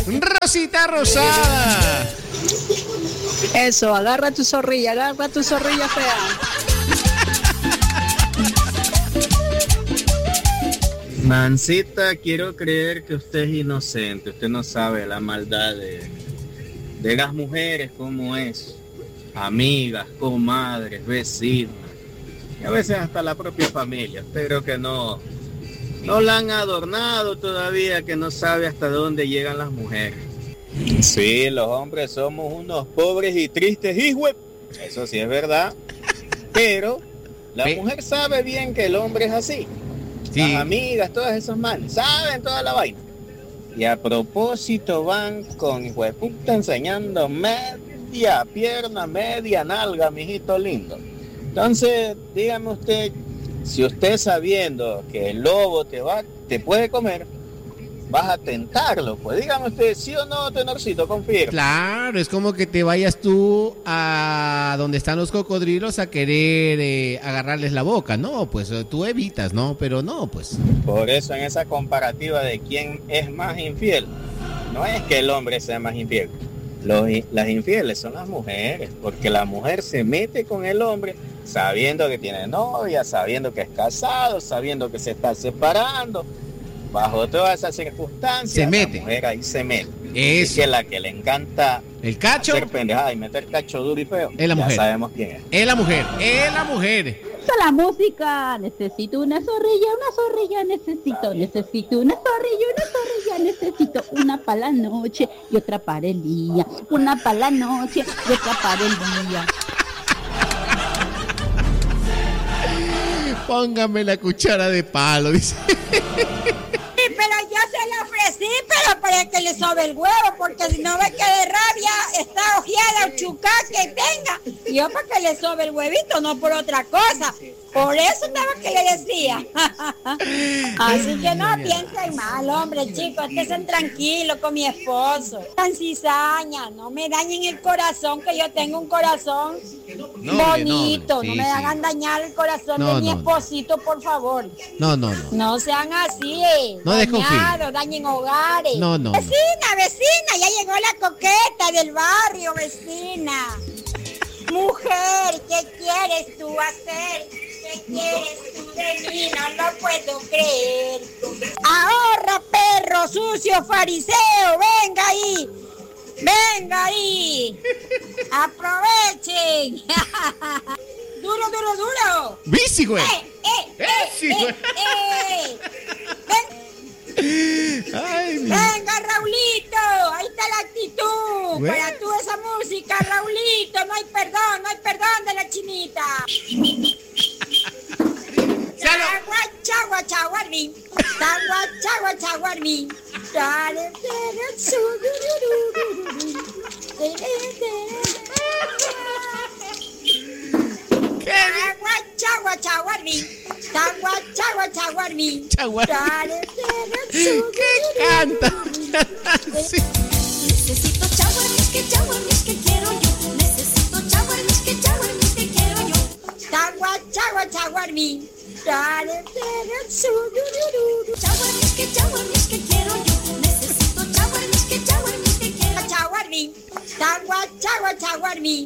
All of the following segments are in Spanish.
Rosita Rosada. Eso, agarra tu zorrilla fea. Mancita, quiero creer que usted es inocente. Usted no sabe la maldad de las mujeres, cómo es. Amigas, comadres, vecinas. Y a veces hasta la propia familia. Pero que no la han adornado todavía, que no sabe hasta dónde llegan las mujeres. Sí, los hombres somos unos pobres y tristes hijos. Eso sí es verdad. Pero la mujer sabe bien que el hombre es así. Sí. Las amigas, todas esas manes, saben toda la vaina. Y a propósito van con hijueputa enseñando media pierna, media nalga, mijito lindo. Entonces, dígame usted, si usted sabiendo que el lobo te puede comer, vas a tentarlo, pues dígame usted, ¿sí o no, tenorcito? Confirma. Claro, es como que te vayas tú a donde están los cocodrilos a querer agarrarles la boca. No, pues tú evitas, ¿no? Pero no, pues. Por eso en esa comparativa de quién es más infiel, no es que el hombre sea más infiel. Las infieles son las mujeres, porque la mujer se mete con el hombre sabiendo que tiene novia, sabiendo que es casado, sabiendo que se está separando. Bajo todas esas circunstancias, se mete. La mujer ahí se mete. Es que la que le encanta el cacho, hacer pendejada y meter cacho duro y feo, es la mujer. Ya sabemos quién es. Es la mujer. La música, necesito una zorrilla, necesito una zorrilla, necesito una para la noche y otra para el día, una para la noche y otra para el día. Póngame la cuchara de palo, dice. Sí, pero yo se la ofrecí, pero para que le sobe el huevo, porque si no ve que de rabia está ojeada o chucá que tenga, yo para que le sobe el huevito, no por otra cosa. Por eso estaba que le decía. Así que no piensen mal, hombre, chicos, estén tranquilos con mi esposo. Tan cizaña, no me dañen el corazón, que yo tengo un corazón bonito. No me hagan dañar el corazón de mi esposito, por favor. No sean así, dañados, dañen hogares. Vecina, ya llegó la coqueta del barrio, vecina. Mujer, ¿qué quieres tú hacer? ¿Qué quieres tú de mí? No lo puedo creer. Ahorra, perro sucio fariseo, venga ahí. Aprovechen. Duro. ¡Bici, güey! Venga, Raulito, ahí está la actitud. Bueno. Para tú esa música, Raulito, no hay perdón de la chinita. Chaguarmi. Chaguarmi. ¿Qué canta? Necesito chaguarmis que quiero yo. Necesito chaguarmis que quiero yo. Chaguarmi. Chaguarmis que quiero yo. Necesito chaguarmis que quiero. Chaguarmi.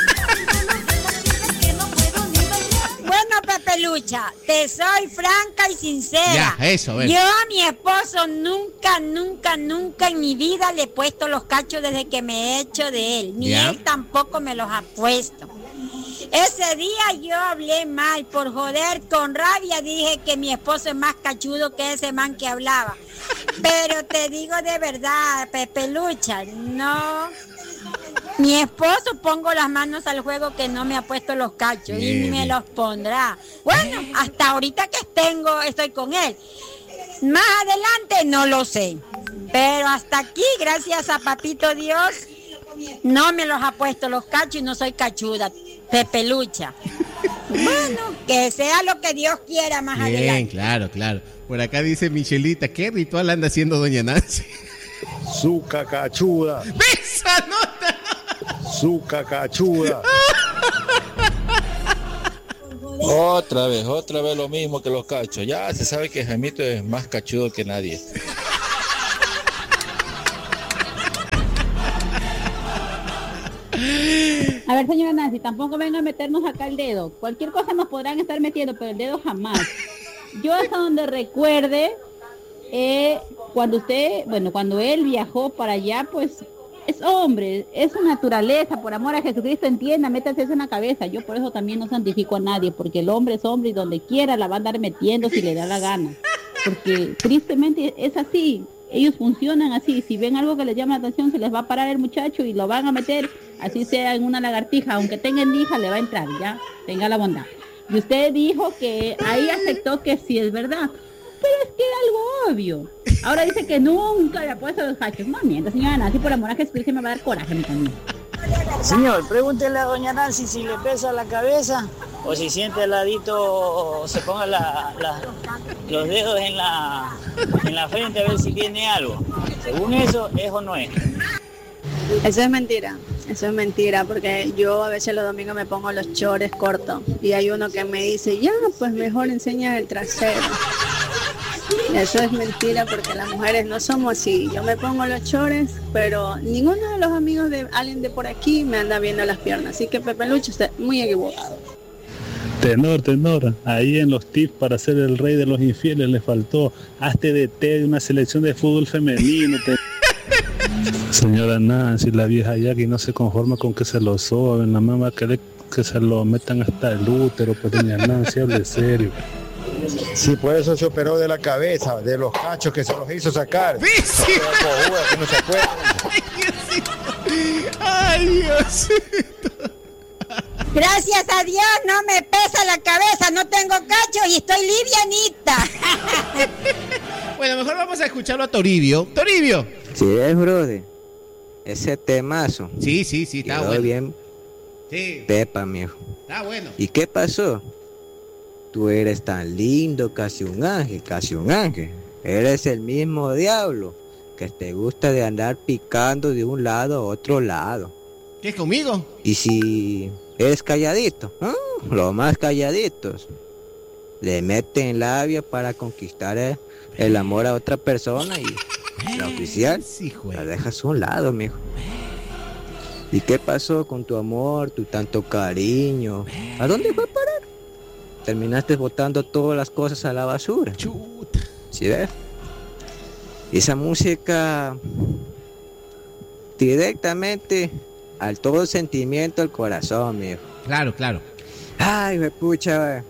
Bueno, Pepe Lucha, te soy franca y sincera. Ya, eso, ven. Yo a mi esposo nunca en mi vida le he puesto los cachos desde que me he hecho de él. Ni él tampoco me los ha puesto. Ese día yo hablé mal, por joder, con rabia dije que mi esposo es más cachudo que ese man que hablaba. Pero te digo de verdad, Pepe Lucha, no. Mi esposo, pongo las manos al juego que no me ha puesto los cachos y me los pondrá. Bueno, hasta ahorita que estoy con él. Más adelante no lo sé. Pero hasta aquí, gracias a Papito Dios, no me los ha puesto los cachos y no soy cachuda. Pepe Lucha. Bueno, que sea lo que Dios quiera más adelante. Claro. Por acá dice Michelita, ¿qué ritual anda haciendo doña Nancy? Su cacachuda. ¡Esa nota! Su cacachuda. Otra vez lo mismo que los cachos. Ya se sabe que Jaimito es más cachudo que nadie. A ver, señora Nancy, tampoco vengan a meternos acá el dedo. Cualquier cosa nos podrán estar metiendo, pero el dedo jamás. Yo hasta donde recuerde, cuando él viajó para allá, pues es hombre, es su naturaleza, por amor a Jesucristo, entienda, métase eso en la cabeza. Yo por eso también no santifico a nadie, porque el hombre es hombre y donde quiera la va a andar metiendo si le da la gana. Porque tristemente es así, ellos funcionan así, si ven algo que les llama la atención, se les va a parar el muchacho y lo van a meter, así sea en una lagartija, aunque tenga endija, le va a entrar, ya, tenga la bondad. Y usted dijo que ahí aceptó que sí es verdad. Pero es que era algo obvio. Ahora dice que nunca le ha puesto los cachos. No mienta, señora Nancy, por amor a Jesucristo me va a dar coraje a mí también. Señor, pregúntele a doña Nancy si le pesa la cabeza o si siente el ladito o se ponga los dedos en la frente a ver si tiene algo. Según eso, ¿es o no es? Eso es mentira, porque yo a veces los domingos me pongo los chores cortos y hay uno que me dice, ya, pues mejor enseña el trasero. Eso es mentira porque las mujeres no somos así. Yo me pongo los chores, pero ninguno de los amigos de alguien de por aquí me anda viendo las piernas. Así que Pepe Lucho está muy equivocado. Tenor, ahí en los tips para ser el rey de los infieles le faltó hazte de té de una selección de fútbol femenino. Señora Nancy, la vieja Jackie no se conforma con que se lo soben, la mamá quiere que se lo metan hasta el útero, pues doña Nancy, hable serio. Sí, por eso se operó de la cabeza, de los cachos que se los hizo sacar. ¡Sí! Que no se acuerdan. ¡Ay, Dios! Gracias a Dios no me pesa la cabeza, no tengo cachos y estoy livianita. Bueno, mejor vamos a escucharlo a Toribio. ¡Toribio! Sí, es, brother. Ese temazo. Sí, está bueno. Bien. Sí. Pepa, mijo. Está bueno. ¿Y qué pasó? Tú eres tan lindo, casi un ángel. Eres el mismo diablo que te gusta de andar picando de un lado a otro lado. ¿Qué es conmigo? Y si eres calladito, los más calladitos, le meten labia para conquistar el amor a otra persona y la oficial la dejas a un lado, mijo. ¿Y qué pasó con tu amor, tu tanto cariño? ¿A dónde fue a parar? Terminaste botando todas las cosas a la basura. Chuta. ¿Sí ves? Esa música directamente al todo sentimiento, al corazón, mijo. Claro. Ay, me pucha.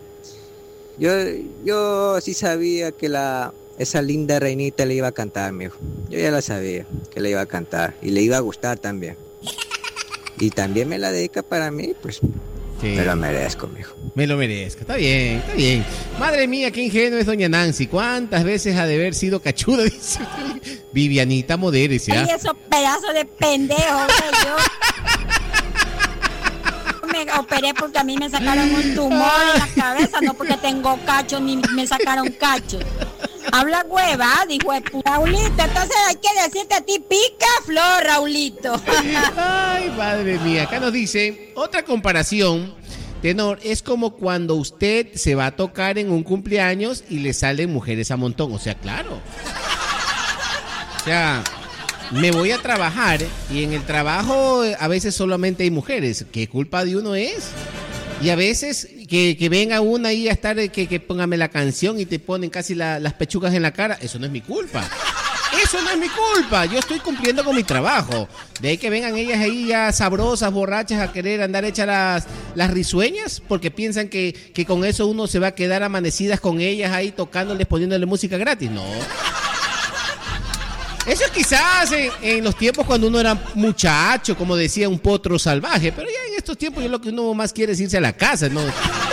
Yo sí sabía que esa linda reinita le iba a cantar, mijo. Yo ya la sabía que le iba a cantar y le iba a gustar también. Y también me la dedica para mí, pues. Sí. Me lo merezco, mijo. Me lo merezco, está bien. Madre mía, qué ingenua es doña Nancy. ¿Cuántas veces ha de haber sido cachuda? Dice Vivianita, modérese. Ay, esos pedazos de pendejos, yo me operé porque a mí me sacaron un tumor en la cabeza, no porque tengo cachos ni me sacaron cachos. Habla hueva, dijo Raulito, entonces hay que decirte a ti pica flor, Raulito. Ay, madre mía, acá nos dice, otra comparación, tenor, es como cuando usted se va a tocar en un cumpleaños y le salen mujeres a montón, o sea, claro. O sea, me voy a trabajar y en el trabajo a veces solamente hay mujeres, ¿qué culpa de uno es? Y a veces que venga una ahí a estar, que póngame la canción y te ponen casi las pechugas en la cara, eso no es mi culpa. Yo estoy cumpliendo con mi trabajo. De ahí que vengan ellas ahí ya sabrosas, borrachas, a querer andar hechas las risueñas, porque piensan que con eso uno se va a quedar amanecidas con ellas ahí tocándoles, poniéndole música gratis. No. Eso quizás en los tiempos cuando uno era muchacho, como decía, un potro salvaje, pero ya en estos tiempos yo lo que uno más quiere es irse a la casa, ¿no?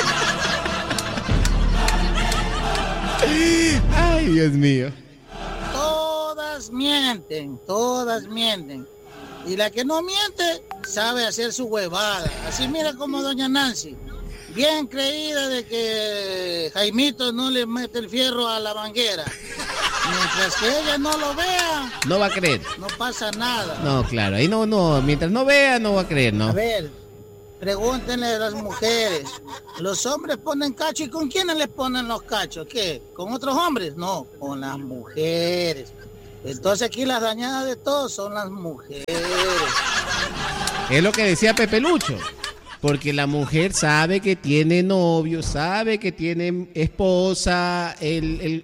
Ay, Dios mío. Todas mienten. Y la que no miente sabe hacer su huevada. Así mira como doña Nancy, bien creída de que Jaimito no le mete el fierro a la manguera. Mientras que ella no lo vea, no va a creer. No pasa nada. No, claro, ahí no, mientras no vea, no va a creer, ¿no? A ver, pregúntenle a las mujeres. Los hombres ponen cacho, ¿y con quiénes les ponen los cachos? ¿Qué? ¿Con otros hombres? No, con las mujeres. Entonces aquí las dañadas de todos son las mujeres. Es lo que decía Pepe Lucho. Porque la mujer sabe que tiene novio, sabe que tiene esposa, el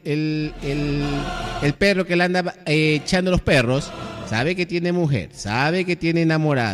perro que le anda echando los perros, sabe que tiene mujer, sabe que tiene enamorada.